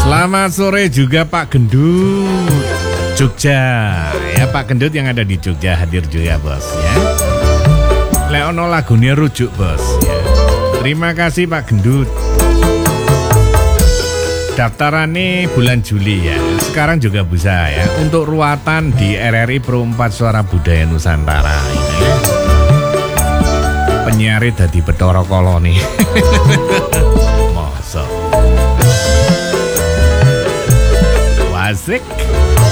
Selamat sore juga Pak Gendut Jogja. Ya Pak Gendut yang ada di Jogja hadir juga bos ya. Leono lagunya rujuk bos ya. Terima kasih Pak Gendut. Daftarannya bulan Juli ya. Sekarang juga bisa ya. Untuk ruatan di RRI Pro 4 Suara Budaya Nusantara ini ya. Penyiari dadi Bathara Kala nih. Mosok. Wasik.